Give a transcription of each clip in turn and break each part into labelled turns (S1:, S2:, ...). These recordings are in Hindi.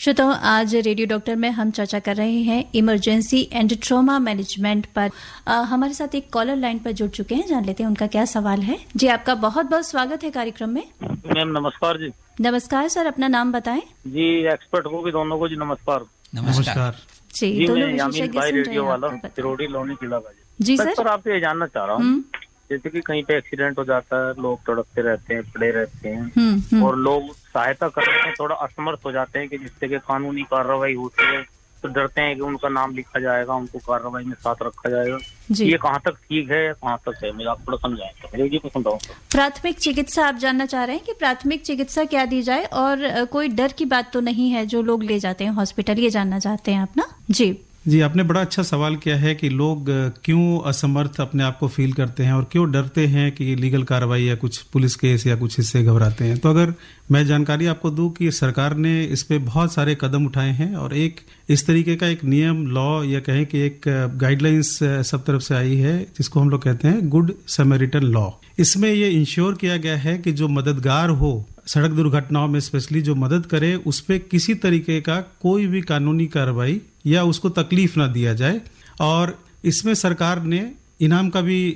S1: श्रोताओं, आज रेडियो डॉक्टर में हम चर्चा कर रहे हैं इमरजेंसी एंड ट्रॉमा मैनेजमेंट पर। हमारे साथ एक कॉलर लाइन पर जुड़ चुके हैं, जान लेते हैं उनका क्या सवाल है। जी, आपका बहुत बहुत स्वागत है कार्यक्रम में।
S2: मैम नमस्कार जी।
S1: नमस्कार सर, अपना नाम बताएं।
S2: जी, एक्सपर्ट को भी दोनों को जी नमस्कार।
S3: नमस्कार
S1: जी, दोनों
S2: विशेषज्ञ रेडियो वाला सिरोड़ी लोनी जिला का
S1: जी सर
S2: आपसे ये जानना चाह रहा हूँ, जैसे कि कहीं पे एक्सीडेंट हो जाता है, लोग तड़पते रहते हैं, पड़े रहते हैं और लोग सहायता करने में थोड़ा असमर्थ हो जाते हैं कि जिससे कि कानूनी कार्रवाई होती है तो डरते हैं कि उनका नाम लिखा जाएगा, उनको कार्रवाई में साथ रखा जाएगा। ये कहाँ तक ठीक है, कहाँ तक है, मेरा आप थोड़ा समझाएं। रेडियो को समझाऊँ।
S1: प्राथमिक चिकित्सा आप जानना चाह रहे हैं कि प्राथमिक चिकित्सा क्या दी जाए, और कोई डर की बात तो नहीं है जो लोग ले जाते हैं हॉस्पिटल, ये जानना चाहते हैं आप ना? जी,
S3: आपने बड़ा अच्छा सवाल किया है कि लोग क्यों असमर्थ अपने आप को फील करते हैं और क्यों डरते हैं कि लीगल कार्रवाई या कुछ पुलिस केस या कुछ इससे घबराते हैं। तो अगर मैं जानकारी आपको दूं कि सरकार ने इस पे बहुत सारे कदम उठाए हैं और एक इस तरीके का एक नियम, लॉ या कहें कि एक गाइडलाइंस सब तरफ से आई है जिसको हम लोग कहते हैं गुड समैरिटन लॉ। इसमें ये इंश्योर किया गया है कि जो मददगार हो सड़क दुर्घटनाओं में स्पेशली जो मदद करे, उस पे किसी तरीके का कोई भी कानूनी कार्रवाई या उसको तकलीफ ना दिया जाए। और इसमें सरकार ने इनाम का भी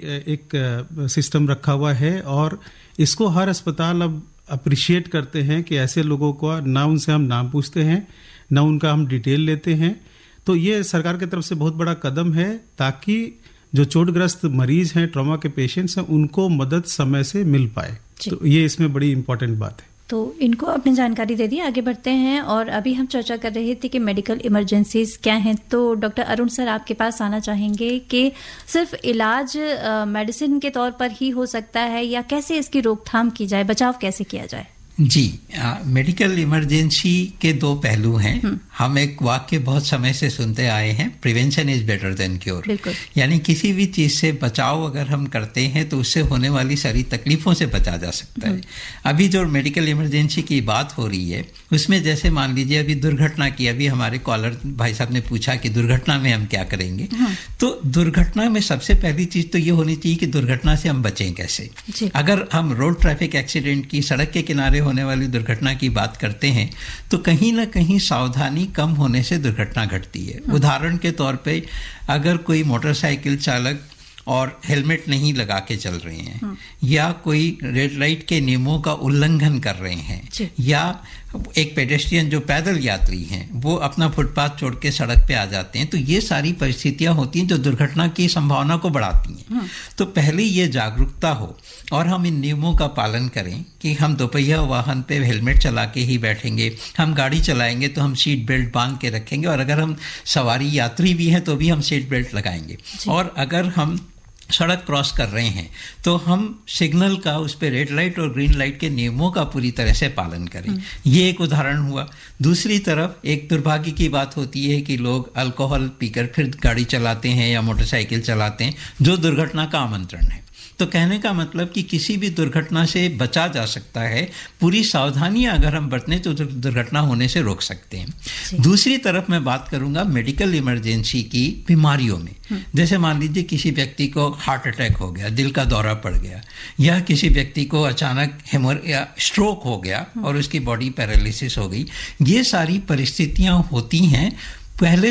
S3: एक सिस्टम रखा हुआ है और इसको हर अस्पताल अब अप्रिशिएट करते हैं कि ऐसे लोगों को ना उनसे हम नाम पूछते हैं, ना उनका हम डिटेल लेते हैं। तो ये सरकार की तरफ से बहुत बड़ा कदम है ताकि जो चोटग्रस्त मरीज हैं, ट्रॉमा के पेशेंट्स हैं, उनको मदद समय से मिल पाए। तो ये इसमें बड़ी इंपॉर्टेंट बात है।
S1: तो इनको अपनी जानकारी दे दी, आगे बढ़ते हैं। और अभी हम चर्चा कर रहे थे कि मेडिकल इमरजेंसीज क्या हैं। तो डॉक्टर अरुण सर आपके पास आना चाहेंगे कि सिर्फ इलाज मेडिसिन के तौर पर ही हो सकता है या कैसे इसकी रोकथाम की जाए, बचाव कैसे किया जाए?
S4: जी, मेडिकल इमरजेंसी के दो पहलू हैं। हम एक वाक्य बहुत समय से सुनते आए हैं, prevention is better than cure. यानी किसी भी चीज से बचाव अगर हम करते हैं तो उससे होने वाली सारी तकलीफों से बचा जा सकता है। अभी जो मेडिकल इमरजेंसी की बात हो रही है उसमें जैसे मान लीजिए अभी दुर्घटना की, अभी हमारे कॉलर भाई साहब ने पूछा कि दुर्घटना में हम क्या करेंगे। तो दुर्घटना में सबसे पहली चीज तो ये होनी चाहिए कि दुर्घटना से हम बचें कैसे। अगर हम रोड ट्रैफिक एक्सीडेंट की, सड़क के किनारे होने वाली दुर्घटना की बात करते हैं तो कहीं ना कहीं सावधानी कम होने से दुर्घटना घटती है। उदाहरण के तौर पे अगर कोई मोटरसाइकिल चालक और हेलमेट नहीं लगा के चल रहे हैं या कोई रेड लाइट के नियमों का उल्लंघन कर रहे हैं या एक पेडेस्ट्रियन जो पैदल यात्री हैं वो अपना फुटपाथ छोड़ के सड़क पे आ जाते हैं, तो ये सारी परिस्थितियां होती हैं जो दुर्घटना की संभावना को बढ़ाती हैं। तो पहले ये जागरूकता हो और हम इन नियमों का पालन करें कि हम दोपहिया वाहन पे हेलमेट चला के ही बैठेंगे, हम गाड़ी चलाएंगे तो हम सीट बेल्ट बांध के रखेंगे और अगर हम सवारी यात्री भी हैं तो भी हम सीट बेल्ट लगाएंगे। और अगर हम सड़क क्रॉस कर रहे हैं तो हम सिग्नल का, उस पे रेड लाइट और ग्रीन लाइट के नियमों का पूरी तरह से पालन करें। ये एक उदाहरण हुआ। दूसरी तरफ एक दुर्भाग्य की बात होती है कि लोग अल्कोहल पीकर फिर गाड़ी चलाते हैं या मोटरसाइकिल चलाते हैं, जो दुर्घटना का आमंत्रण है। तो कहने का मतलब कि किसी भी दुर्घटना से बचा जा सकता है, पूरी सावधानियां अगर हम बरतें तो दुर्घटना होने से रोक सकते हैं। दूसरी तरफ मैं बात करूंगा मेडिकल इमरजेंसी की बीमारियों में। जैसे मान लीजिए किसी व्यक्ति को हार्ट अटैक हो गया, दिल का दौरा पड़ गया, या किसी व्यक्ति को अचानक या स्ट्रोक हो गया और उसकी बॉडी पैरालिसिस हो गई। ये सारी परिस्थितियां होती हैं पहले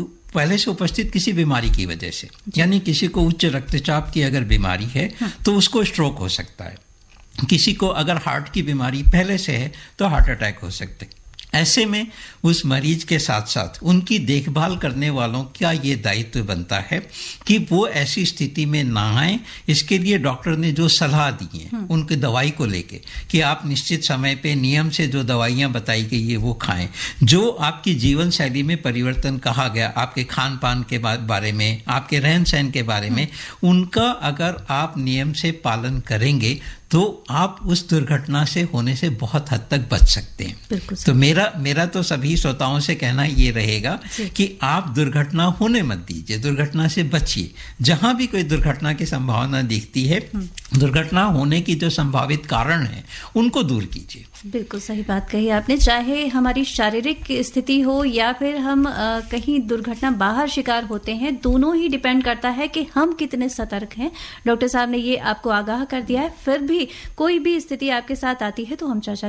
S4: से उपस्थित किसी बीमारी की वजह से। यानी किसी को उच्च रक्तचाप की अगर बीमारी है तो उसको स्ट्रोक हो सकता है। किसी को अगर हार्ट की बीमारी पहले से है तो हार्ट अटैक हो सकते हैं। ऐसे में उस मरीज के साथ साथ उनकी देखभाल करने वालों का ये दायित्व बनता है कि वो ऐसी स्थिति में ना आए। इसके लिए डॉक्टर ने जो सलाह दी है उनकी दवाई को लेके कि आप निश्चित समय पे नियम से जो दवाइयां बताई गई है वो खाएं। जो आपकी जीवन शैली में परिवर्तन कहा गया, आपके खान पान के बारे में, आपके रहन सहन के बारे में, उनका अगर आप नियम से पालन करेंगे तो आप उस दुर्घटना से होने से बहुत हद तक बच सकते हैं। तो मेरा तो सभी श्रोताओं से कहना ये रहेगा कि आप दुर्घटना होने मत दीजिए, दुर्घटना से बचिए। जहां भी कोई दुर्घटना की संभावना दिखती है, दुर्घटना होने की जो संभावित कारण है उनको दूर कीजिए।
S1: बिल्कुल सही बात कही आपने। चाहे हमारी शारीरिक स्थिति हो या फिर हम कहीं दुर्घटना बाहर शिकार होते हैं, दोनों ही डिपेंड करता है कि हम कितने सतर्क हैं। डॉक्टर साहब ने ये आपको आगाह कर दिया है। फिर भी कोई भी स्थिति आपके साथ आती है तो हम चर्चा